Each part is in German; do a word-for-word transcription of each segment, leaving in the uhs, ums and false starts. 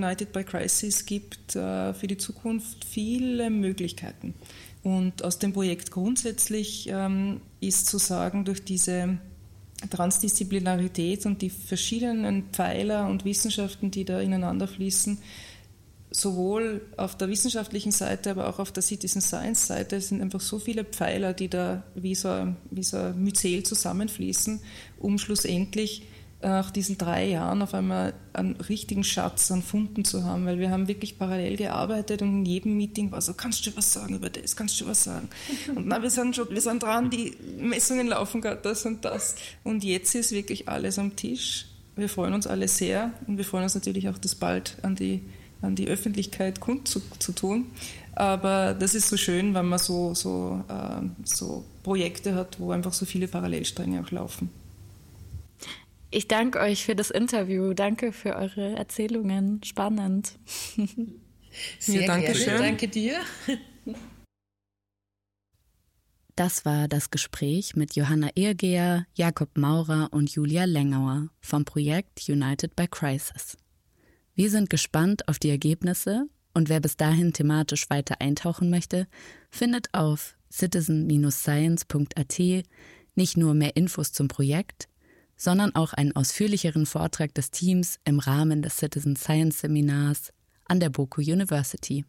United by Crisis gibt äh, für die Zukunft viele Möglichkeiten. Und aus dem Projekt grundsätzlich ähm, ist zu sagen, durch diese Transdisziplinarität und die verschiedenen Pfeiler und Wissenschaften, die da ineinander fließen, sowohl auf der wissenschaftlichen Seite, aber auch auf der Citizen Science Seite sind einfach so viele Pfeiler, die da wie so ein, wie so ein Myzel zusammenfließen, um schlussendlich nach diesen drei Jahren auf einmal einen richtigen Schatz an Funden zu haben, weil wir haben wirklich parallel gearbeitet und in jedem Meeting war so, kannst du was sagen über das, kannst du was sagen? Und na, wir sind schon, wir sind dran, die Messungen laufen gerade, das und das. Und jetzt ist wirklich alles am Tisch. Wir freuen uns alle sehr und wir freuen uns natürlich auch, das bald an die, an die Öffentlichkeit kund zu, zu tun. Aber das ist so schön, wenn man so, so, äh, so Projekte hat, wo einfach so viele Parallelstränge auch laufen. Ich danke euch für das Interview. Danke für eure Erzählungen. Spannend. Sehr ja, danke schön. Danke dir. Das war das Gespräch mit Johanna Ehrgeher, Jakob Maurer und Julia Lengauer vom Projekt United by Crisis. Wir sind gespannt auf die Ergebnisse und wer bis dahin thematisch weiter eintauchen möchte, findet auf citizen Bindestrich science Punkt a t nicht nur mehr Infos zum Projekt, sondern auch einen ausführlicheren Vortrag des Teams im Rahmen des Citizen Science Seminars an der Boku University.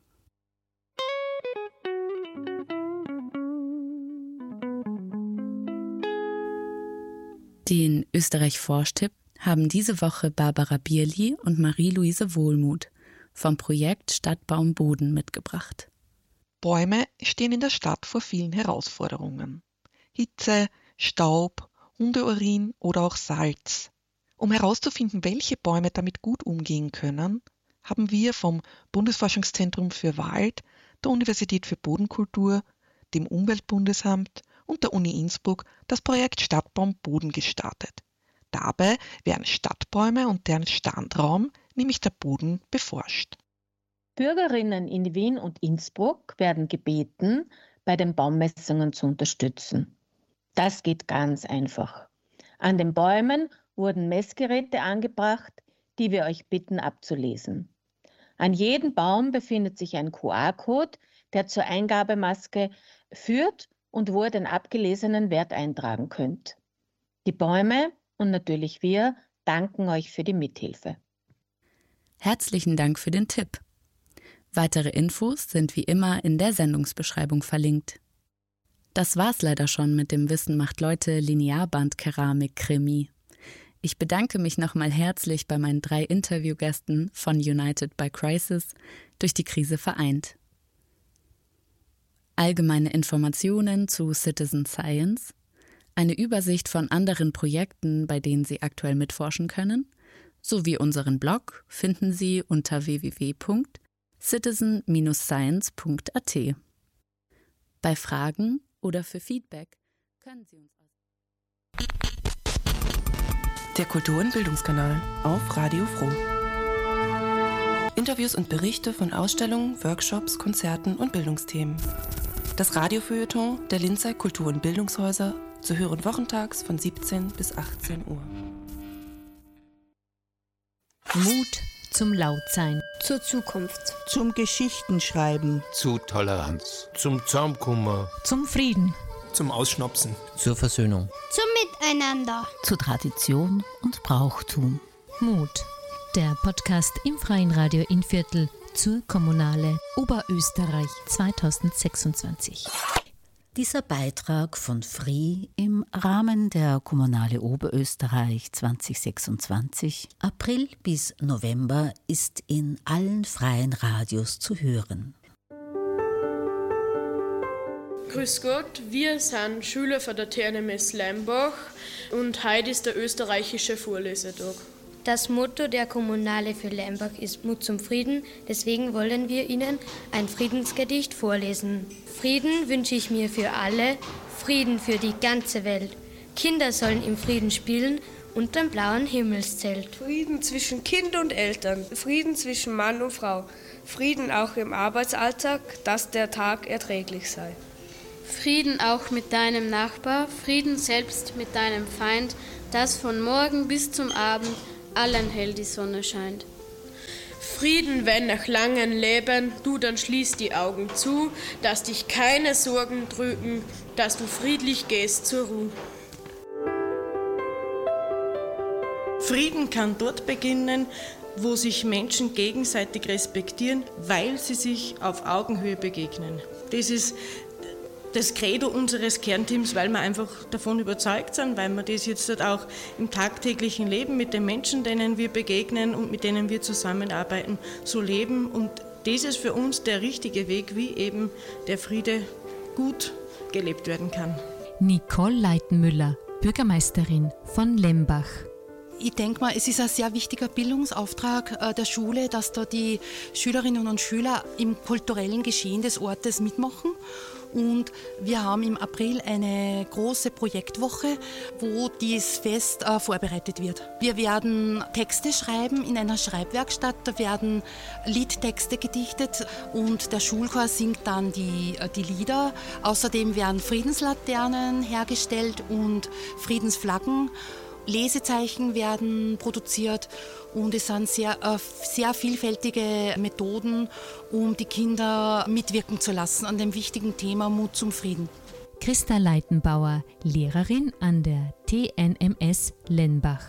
Den Österreich-Forschtipp haben diese Woche Barbara Bierli und Marie-Louise Wohlmuth vom Projekt Stadtbaum Boden mitgebracht. Bäume stehen in der Stadt vor vielen Herausforderungen. Hitze, Staub, Hundeurin oder auch Salz. Um herauszufinden, welche Bäume damit gut umgehen können, haben wir vom Bundesforschungszentrum für Wald, der Universität für Bodenkultur, dem Umweltbundesamt und der Uni Innsbruck das Projekt Stadtbaum Boden gestartet. Dabei werden Stadtbäume und deren Standraum, nämlich der Boden, beforscht. Bürgerinnen in Wien und Innsbruck werden gebeten, bei den Baummessungen zu unterstützen. Das geht ganz einfach. An den Bäumen wurden Messgeräte angebracht, die wir euch bitten abzulesen. An jedem Baum befindet sich ein Q R-Code, der zur Eingabemaske führt und wo ihr den abgelesenen Wert eintragen könnt. Die Bäume und natürlich wir danken euch für die Mithilfe. Herzlichen Dank für den Tipp. Weitere Infos sind wie immer in der Sendungsbeschreibung verlinkt. Das war's leider schon mit dem Wissen macht Leute Linearband-Keramik-Krimi. Ich bedanke mich nochmal herzlich bei meinen drei Interviewgästen von United by Crisis, durch die Krise vereint. Allgemeine Informationen zu Citizen Science, eine Übersicht von anderen Projekten, bei denen Sie aktuell mitforschen können, sowie unseren Blog finden Sie unter w w w Punkt citizen Bindestrich science Punkt a t. Bei Fragen oder für Feedback können Sie uns aus. Der Kultur- und Bildungskanal auf Radio Froh. Interviews und Berichte von Ausstellungen, Workshops, Konzerten und Bildungsthemen. Das Radiofeuilleton der Linzer Kultur- und Bildungshäuser zu hören wochentags von siebzehn bis achtzehn Uhr. Mut zum Lautsein. Zur Zukunft. Zum Geschichtenschreiben. Zu Toleranz. Zum Zaumkummer. Zum Frieden. Zum Ausschnapsen. Zur Versöhnung. Zum Miteinander. Zu Tradition und Brauchtum. Mut. Der Podcast im Freien Radio Innviertel zur Kommunale Oberösterreich zweitausendsechsundzwanzig. Dieser Beitrag von F R I im Rahmen der Kommunale Oberösterreich zweitausendsechsundzwanzig, April bis November, ist in allen freien Radios zu hören. Grüß Gott, wir sind Schüler von der T N M S Leimbach und heute ist der österreichische Vorlesetag. Das Motto der Kommunale für Leimbach ist Mut zum Frieden, deswegen wollen wir Ihnen ein Friedensgedicht vorlesen. Frieden wünsche ich mir für alle, Frieden für die ganze Welt. Kinder sollen im Frieden spielen unterm blauen Himmelszelt. Frieden zwischen Kind und Eltern, Frieden zwischen Mann und Frau, Frieden auch im Arbeitsalltag, dass der Tag erträglich sei. Frieden auch mit deinem Nachbar, Frieden selbst mit deinem Feind, dass von Morgen bis zum Abend allen hell die Sonne scheint. Frieden, wenn nach langem Leben du dann schließt die Augen zu, dass dich keine Sorgen drücken, dass du friedlich gehst zur Ruhe. Frieden kann dort beginnen, wo sich Menschen gegenseitig respektieren, weil sie sich auf Augenhöhe begegnen. Das ist das Credo unseres Kernteams, weil wir einfach davon überzeugt sind, weil wir das jetzt auch im tagtäglichen Leben mit den Menschen, denen wir begegnen und mit denen wir zusammenarbeiten, so leben. Und das ist für uns der richtige Weg, wie eben der Friede gut gelebt werden kann. Nicole Leitenmüller, Bürgermeisterin von Lembach. Ich denke mal, es ist ein sehr wichtiger Bildungsauftrag äh, der Schule, dass da die Schülerinnen und Schüler im kulturellen Geschehen des Ortes mitmachen. Und wir haben im April eine große Projektwoche, wo dieses Fest äh, vorbereitet wird. Wir werden Texte schreiben in einer Schreibwerkstatt, da werden Liedtexte gedichtet und der Schulchor singt dann die, äh, die Lieder. Außerdem werden Friedenslaternen hergestellt und Friedensflaggen. Lesezeichen werden produziert und es sind sehr, äh, sehr vielfältige Methoden, um die Kinder mitwirken zu lassen an dem wichtigen Thema Mut zum Frieden. Christa Leitenbauer, Lehrerin an der T N M S Lembach.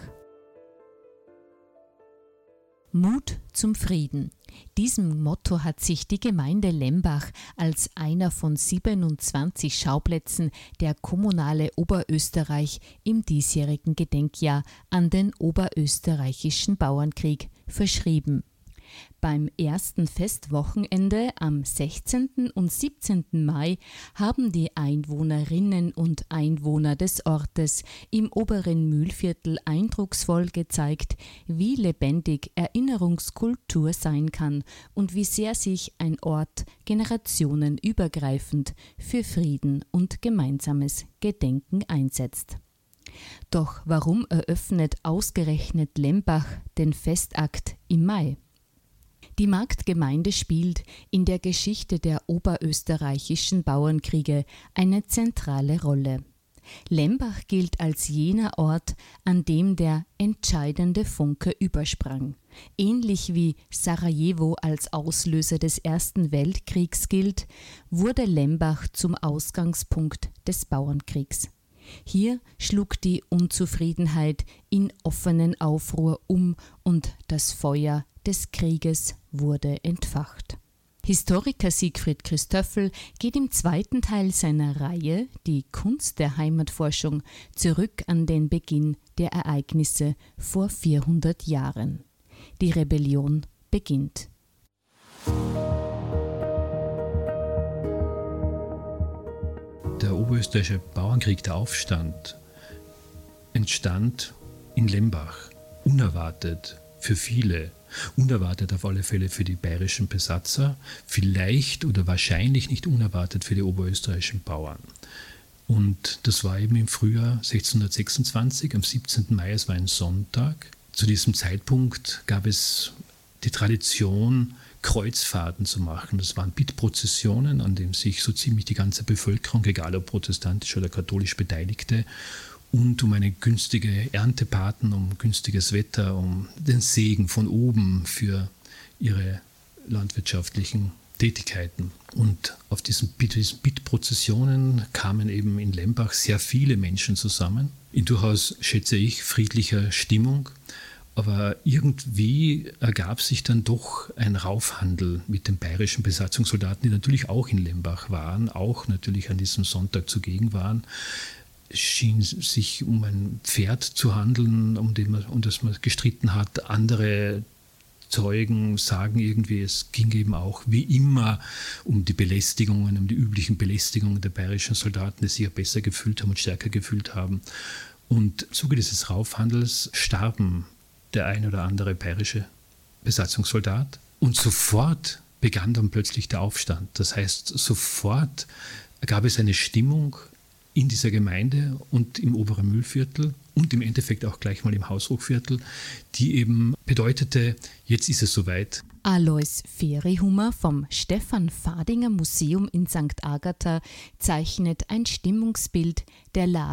Mut zum Frieden. Diesem Motto hat sich die Gemeinde Lembach als einer von siebenundzwanzig Schauplätzen der Kommunale Oberösterreich im diesjährigen Gedenkjahr an den Oberösterreichischen Bauernkrieg verschrieben. Beim ersten Festwochenende am sechzehnten und siebzehnten Mai haben die Einwohnerinnen und Einwohner des Ortes im oberen Mühlviertel eindrucksvoll gezeigt, wie lebendig Erinnerungskultur sein kann und wie sehr sich ein Ort generationenübergreifend für Frieden und gemeinsames Gedenken einsetzt. Doch warum eröffnet ausgerechnet Lembach den Festakt im Mai? Die Marktgemeinde spielt in der Geschichte der oberösterreichischen Bauernkriege eine zentrale Rolle. Lembach gilt als jener Ort, an dem der entscheidende Funke übersprang. Ähnlich wie Sarajevo als Auslöser des Ersten Weltkriegs gilt, wurde Lembach zum Ausgangspunkt des Bauernkriegs. Hier schlug die Unzufriedenheit in offenen Aufruhr um und das Feuer des Krieges wurde entfacht. Historiker Siegfried Christoffel geht im zweiten Teil seiner Reihe, die Kunst der Heimatforschung, zurück an den Beginn der Ereignisse vor vierhundert Jahren. Die Rebellion beginnt. Der oberösterreichische Bauernkrieg, der Aufstand, entstand in Lembach, unerwartet für viele, unerwartet auf alle Fälle für die bayerischen Besatzer, vielleicht oder wahrscheinlich nicht unerwartet für die oberösterreichischen Bauern. Und das war eben im Frühjahr sechzehnhundertsechsundzwanzig, am siebzehnten Mai, es war ein Sonntag. Zu diesem Zeitpunkt gab es die Tradition, Kreuzfahrten zu machen. Das waren Bittprozessionen, an denen sich so ziemlich die ganze Bevölkerung, egal ob protestantisch oder katholisch, beteiligte. Und um eine günstige Ernte baten, um günstiges Wetter, um den Segen von oben für ihre landwirtschaftlichen Tätigkeiten. Und auf diesen Bittprozessionen kamen eben in Lembach sehr viele Menschen zusammen, in durchaus, schätze ich, friedlicher Stimmung. Aber irgendwie ergab sich dann doch ein Raufhandel mit den bayerischen Besatzungssoldaten, die natürlich auch in Lembach waren, auch natürlich an diesem Sonntag zugegen waren. Es schien sich um ein Pferd zu handeln, um, den man, um das man gestritten hat. Andere Zeugen sagen irgendwie, es ging eben auch wie immer um die Belästigungen, um die üblichen Belästigungen der bayerischen Soldaten, die sich ja besser gefühlt haben und stärker gefühlt haben. Und im Zuge dieses Raufhandels starben der ein oder andere bayerische Besatzungssoldat. Und sofort begann dann plötzlich der Aufstand. Das heißt, sofort gab es eine Stimmung in dieser Gemeinde und im oberen Mühlviertel und im Endeffekt auch gleich mal im Hausruckviertel, die eben bedeutete, jetzt ist es soweit. Alois Ferihummer vom Stefan Fadinger Museum in Sankt Agatha zeichnet ein Stimmungsbild der Lage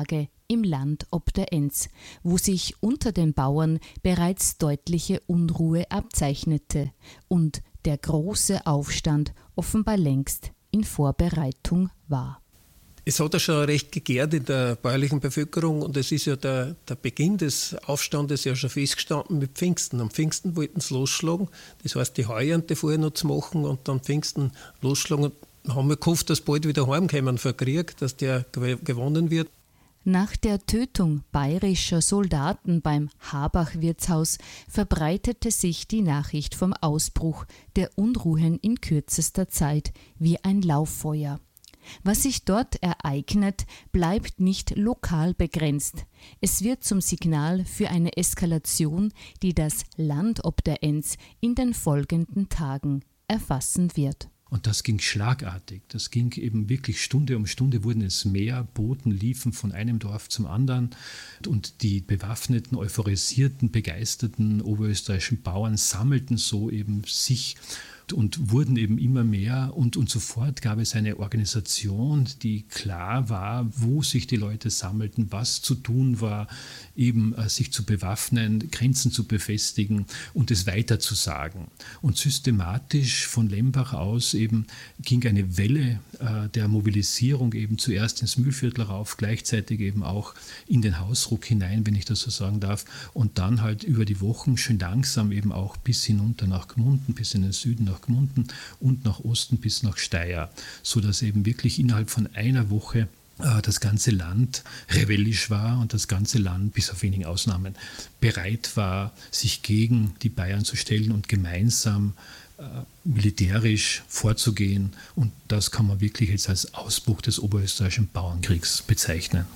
im Land ob der Enns, wo sich unter den Bauern bereits deutliche Unruhe abzeichnete und der große Aufstand offenbar längst in Vorbereitung war. Es hat ja schon recht gegärt in der bäuerlichen Bevölkerung und es ist ja der, der Beginn des Aufstandes ja schon festgestanden mit Pfingsten. Am Pfingsten wollten sie losschlagen, das heißt die Heuernte vorher noch zu machen und am Pfingsten losschlagen. Und haben wir gehofft, dass bald wieder heimkommen für Krieg, dass der gewonnen wird. Nach der Tötung bayerischer Soldaten beim Habach-Wirtshaus verbreitete sich die Nachricht vom Ausbruch der Unruhen in kürzester Zeit wie ein Lauffeuer. Was sich dort ereignet, bleibt nicht lokal begrenzt. Es wird zum Signal für eine Eskalation, die das Land ob der Enns in den folgenden Tagen erfassen wird. Und das ging schlagartig. Das ging eben wirklich Stunde um Stunde wurden es mehr. Boten liefen von einem Dorf zum anderen. Und die bewaffneten, euphorisierten, begeisterten oberösterreichischen Bauern sammelten so eben sich und wurden eben immer mehr und, und sofort gab es eine Organisation, die klar war, wo sich die Leute sammelten, was zu tun war, eben äh, sich zu bewaffnen, Grenzen zu befestigen und es weiterzusagen. Und systematisch von Lembach aus eben ging eine Welle äh, der Mobilisierung eben zuerst ins Mühlviertel rauf, gleichzeitig eben auch in den Hausruck hinein, wenn ich das so sagen darf, und dann halt über die Wochen schön langsam eben auch bis hinunter nach Gmunden, bis in den Süden nach Gmunden und nach Osten bis nach Steyr, sodass eben wirklich innerhalb von einer Woche äh, das ganze Land rebellisch war und das ganze Land, bis auf wenigen Ausnahmen, bereit war, sich gegen die Bayern zu stellen und gemeinsam äh, militärisch vorzugehen. Und das kann man wirklich jetzt als Ausbruch des oberösterreichischen Bauernkriegs bezeichnen.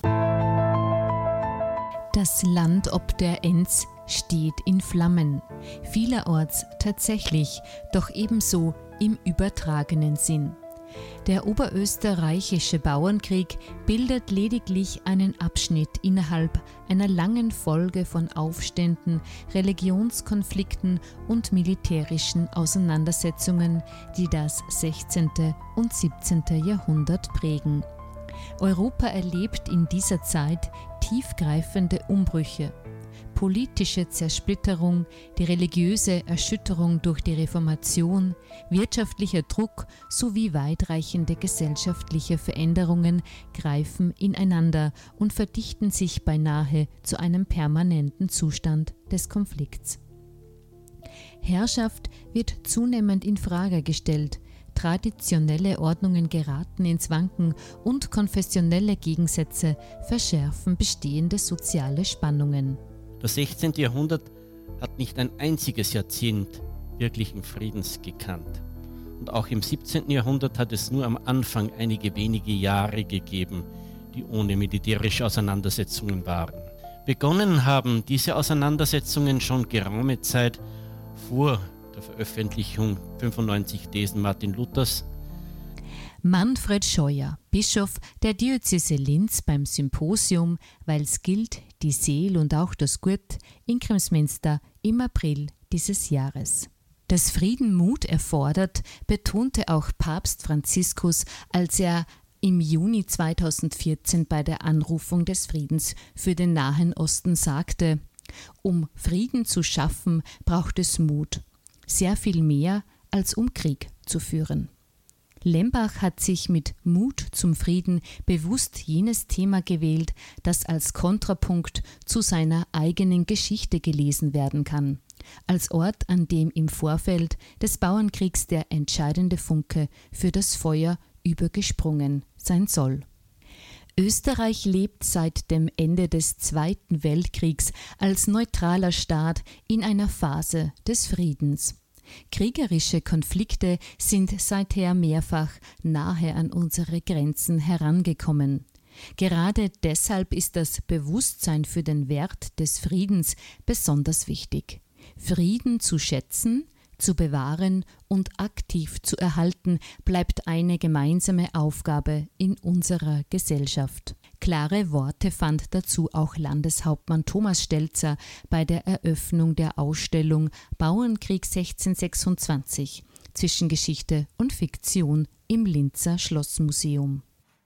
Das Land ob der Enns steht in Flammen, vielerorts tatsächlich, doch ebenso im übertragenen Sinn. Der oberösterreichische Bauernkrieg bildet lediglich einen Abschnitt innerhalb einer langen Folge von Aufständen, Religionskonflikten und militärischen Auseinandersetzungen, die das sechzehnte und siebzehnte Jahrhundert prägen. Europa erlebt in dieser Zeit tiefgreifende Umbrüche. Politische Zersplitterung, die religiöse Erschütterung durch die Reformation, wirtschaftlicher Druck sowie weitreichende gesellschaftliche Veränderungen greifen ineinander und verdichten sich beinahe zu einem permanenten Zustand des Konflikts. Herrschaft wird zunehmend in Frage gestellt, traditionelle Ordnungen geraten ins Wanken und konfessionelle Gegensätze verschärfen bestehende soziale Spannungen. Das sechzehnte. Jahrhundert hat nicht ein einziges Jahrzehnt wirklichen Friedens gekannt. Und auch im siebzehnten. Jahrhundert hat es nur am Anfang einige wenige Jahre gegeben, die ohne militärische Auseinandersetzungen waren. Begonnen haben diese Auseinandersetzungen schon geraume Zeit vor der Veröffentlichung fünfundneunzig Thesen Martin Luthers. Manfred Scheuer, Bischof der Diözese Linz beim Symposium Weil's gilt, die Seel und auch das Gut in Kremsmünster im April dieses Jahres. Dass Frieden Mut erfordert, betonte auch Papst Franziskus, als er im Juni zweitausendvierzehn bei der Anrufung des Friedens für den Nahen Osten sagte: Um Frieden zu schaffen, braucht es Mut, sehr viel mehr als um Krieg zu führen. Lembach hat sich mit Mut zum Frieden bewusst jenes Thema gewählt, das als Kontrapunkt zu seiner eigenen Geschichte gelesen werden kann, als Ort, an dem im Vorfeld des Bauernkriegs der entscheidende Funke für das Feuer übergesprungen sein soll. Österreich lebt seit dem Ende des Zweiten Weltkriegs als neutraler Staat in einer Phase des Friedens. Kriegerische Konflikte sind seither mehrfach nahe an unsere Grenzen herangekommen. Gerade deshalb ist das Bewusstsein für den Wert des Friedens besonders wichtig. Frieden zu schätzen, zu bewahren und aktiv zu erhalten, bleibt eine gemeinsame Aufgabe in unserer Gesellschaft. Klare Worte fand dazu auch Landeshauptmann Thomas Stelzer bei der Eröffnung der Ausstellung Bauernkrieg sechzehnhundertsechsundzwanzig zwischen Geschichte und Fiktion im Linzer Schlossmuseum.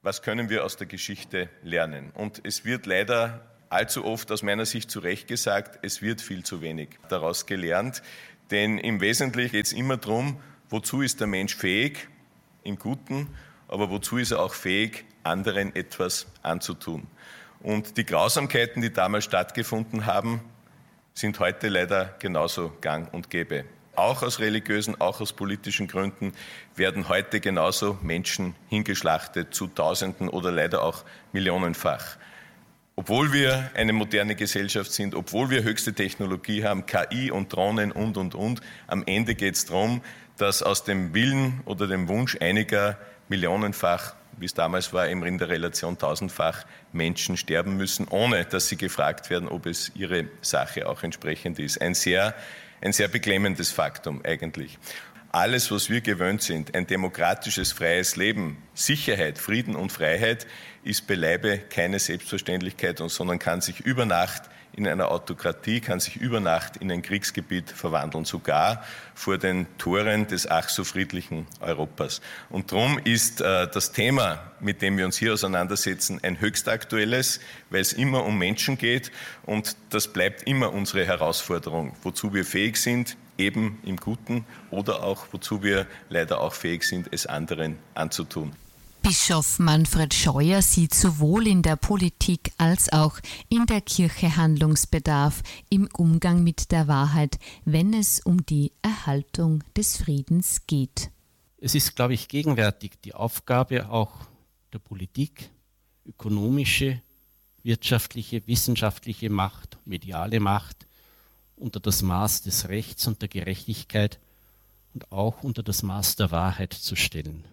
Was können wir aus der Geschichte lernen? Und es wird leider allzu oft aus meiner Sicht zu Recht gesagt, es wird viel zu wenig daraus gelernt. Denn im Wesentlichen geht es immer darum, wozu ist der Mensch fähig, im Guten, aber wozu ist er auch fähig, anderen etwas anzutun. Und die Grausamkeiten, die damals stattgefunden haben, sind heute leider genauso gang und gäbe. Auch aus religiösen, auch aus politischen Gründen werden heute genauso Menschen hingeschlachtet, zu Tausenden oder leider auch millionenfach. Obwohl wir eine moderne Gesellschaft sind, obwohl wir höchste Technologie haben, K I und Drohnen und, und, und, am Ende geht es darum, dass aus dem Willen oder dem Wunsch einiger millionenfach, wie es damals war, in der Relation tausendfach Menschen sterben müssen, ohne dass sie gefragt werden, ob es ihre Sache auch entsprechend ist. Ein sehr, ein sehr beklemmendes Faktum eigentlich. Alles, was wir gewöhnt sind, ein demokratisches, freies Leben, Sicherheit, Frieden und Freiheit, ist beileibe keine Selbstverständlichkeit, sondern kann sich über Nacht in einer Autokratie, kann sich über Nacht in ein Kriegsgebiet verwandeln, sogar vor den Toren des ach so friedlichen Europas. Und darum ist äh, das Thema, mit dem wir uns hier auseinandersetzen, ein höchst aktuelles, weil es immer um Menschen geht und das bleibt immer unsere Herausforderung, wozu wir fähig sind, eben im Guten oder auch, wozu wir leider auch fähig sind, es anderen anzutun. Bischof Manfred Scheuer sieht sowohl in der Politik als auch in der Kirche Handlungsbedarf im Umgang mit der Wahrheit, wenn es um die Erhaltung des Friedens geht. Es ist, glaube ich, gegenwärtig die Aufgabe auch der Politik, ökonomische, wirtschaftliche, wissenschaftliche Macht, mediale Macht, unter das Maß des Rechts und der Gerechtigkeit und auch unter das Maß der Wahrheit zu stellen.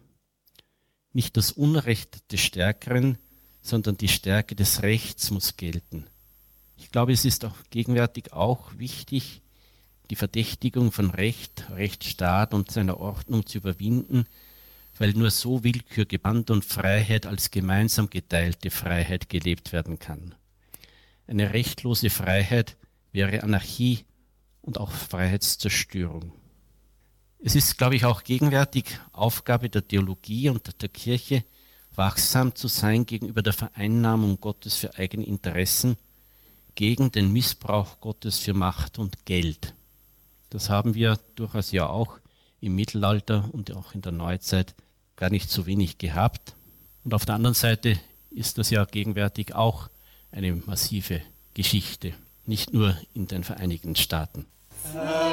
Nicht das Unrecht des Stärkeren, sondern die Stärke des Rechts muss gelten. Ich glaube, es ist auch gegenwärtig auch wichtig, die Verdächtigung von Recht, Rechtsstaat und seiner Ordnung zu überwinden, weil nur so Willkür gebannt und Freiheit als gemeinsam geteilte Freiheit gelebt werden kann. Eine rechtlose Freiheit wäre Anarchie und auch Freiheitszerstörung. Es ist, glaube ich, auch gegenwärtig Aufgabe der Theologie und der Kirche, wachsam zu sein gegenüber der Vereinnahmung Gottes für eigene Interessen, gegen den Missbrauch Gottes für Macht und Geld. Das haben wir durchaus ja auch im Mittelalter und auch in der Neuzeit gar nicht so wenig gehabt. Und auf der anderen Seite ist das ja gegenwärtig auch eine massive Geschichte, nicht nur in den Vereinigten Staaten.